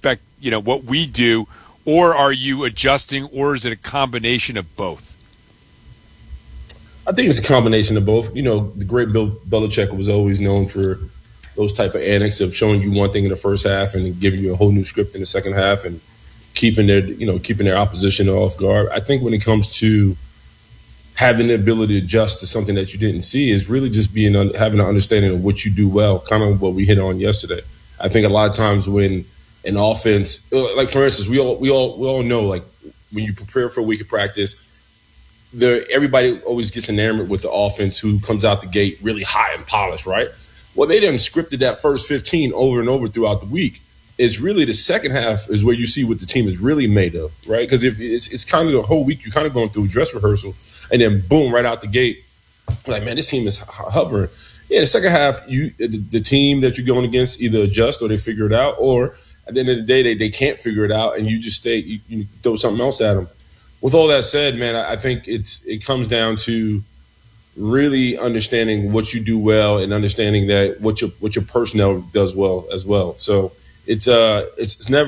expect, what we do, or are you adjusting, or is it a combination of both? I think it's a combination of both. The great Bill Belichick was always known for those type of antics of showing you one thing in the first half and then giving you a whole new script in the second half and keeping their opposition off guard. I think when it comes to having the ability to adjust to something that you didn't see is really just having an understanding of what you do well, kind of what we hit on yesterday. I think a lot of times when an offense, like for instance, we all know, like when you prepare for a week of practice, everybody always gets enamored with the offense who comes out the gate really high and polished, right? Well, they done scripted that first 15 over and over throughout the week. It's really the second half is where you see what the team is really made of, right? Because if it's kind of the whole week, you're kind of going through a dress rehearsal, and then boom, right out the gate, like, man, this team is hovering. Yeah, the second half, the team that you're going against either adjust or they figure it out, or at the end of the day, they can't figure it out, and you just you throw something else at them. With all that said, man, I think it comes down to really understanding what you do well and understanding that what your personnel does well as well. So it's never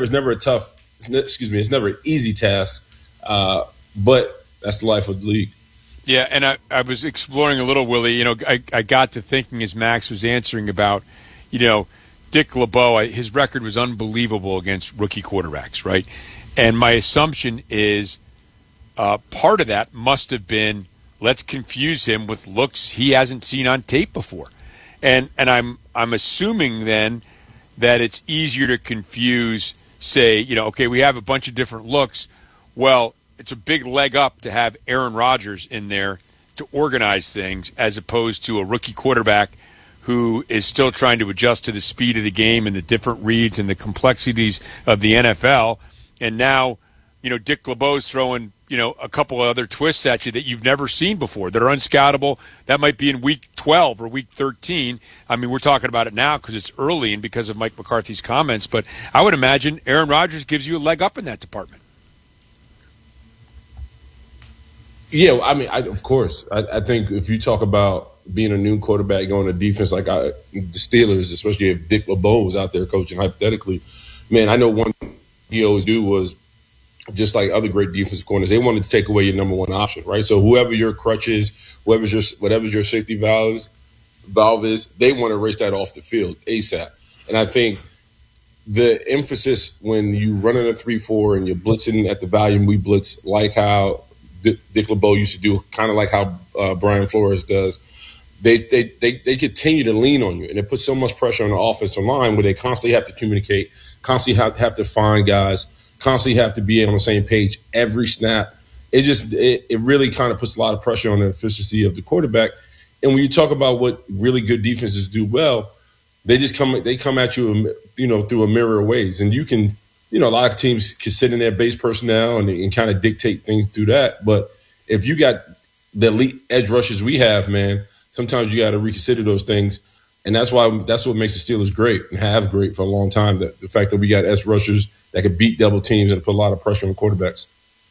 an easy task, but that's the life of the league. Yeah, and I was exploring a little, Willie. I got to thinking as Max was answering about, Dick LeBeau. His record was unbelievable against rookie quarterbacks, right? And my assumption is part of that must have been, let's confuse him with looks he hasn't seen on tape before, and I'm assuming then that it's easier to confuse. Say, okay, we have a bunch of different looks. Well, it's a big leg up to have Aaron Rodgers in there to organize things, as opposed to a rookie quarterback who is still trying to adjust to the speed of the game and the different reads and the complexities of the NFL. And now, Dick LeBeau's throwing, a couple of other twists at you that you've never seen before that are unscoutable. That might be in week 12 or week 13. I mean, we're talking about it now because it's early and because of Mike McCarthy's comments, but I would imagine Aaron Rodgers gives you a leg up in that department. Yeah, I mean, of course. I think if you talk about being a new quarterback going to defense like the Steelers, especially if Dick LeBeau was out there coaching hypothetically, man, I know one thing he always do was, just like other great defensive corners, they wanted to take away your number one option, right? So whoever your crutch is, whatever's your safety valve is, they want to erase that off the field ASAP. And I think the emphasis when you run in a 3-4 and you're blitzing at the volume we blitz, like how Dick LeBeau used to do, kind of like how Brian Flores does, they continue to lean on you, and it puts so much pressure on the offensive line where they constantly have to communicate, constantly have to find guys, constantly have to be on the same page every snap. It really kind of puts a lot of pressure on the efficiency of the quarterback. And when you talk about what really good defenses do well, they come at you, through a mirror of ways. And you can, a lot of teams can sit in their base personnel and kind of dictate things through that. But if you got the elite edge rushers we have, man, sometimes you got to reconsider those things. And that's what makes the Steelers great and have great for a long time. The fact that we got edge rushers that could beat double teams and put a lot of pressure on quarterbacks.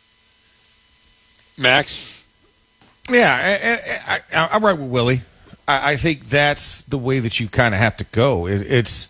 Max? Yeah, I'm right with Willie. I think that's the way that you kind of have to go. It's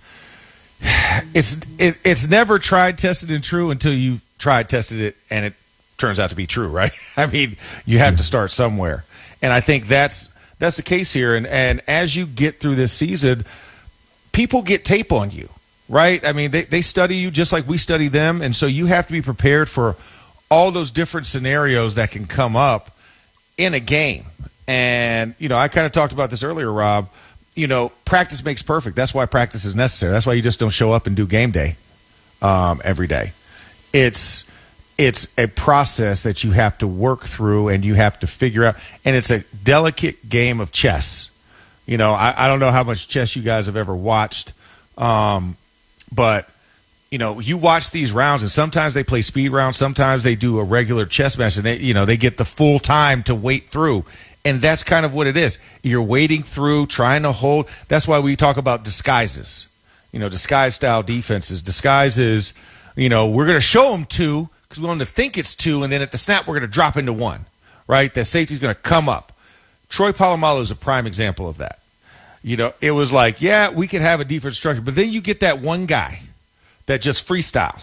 never tried, tested, and true until you tried, tested it, and it turns out to be true, right? I mean, you have to start somewhere. And I think that's the case here. And as you get through this season, people get tape on you, right? I mean, they study you just like we study them. And so you have to be prepared for all those different scenarios that can come up in a game. And, I kind of talked about this earlier, Rob. Practice makes perfect. That's why practice is necessary. That's why you just don't show up and do game day every day. It's a process that you have to work through and you have to figure out. And it's a delicate game of chess. I don't know how much chess you guys have ever watched, but, you watch these rounds and sometimes they play speed rounds. Sometimes they do a regular chess match and they get the full time to wait through. And that's kind of what it is. You're waiting through, trying to hold. That's why we talk about disguises, disguise-style defenses. Disguises, we're going to show them two because we want them to think it's two, and then at the snap, we're going to drop into one, right? That safety's going to come up. Troy Polamalu is a prime example of that. It was like, yeah, we can have a defense structure, but then you get that one guy that just freestyles.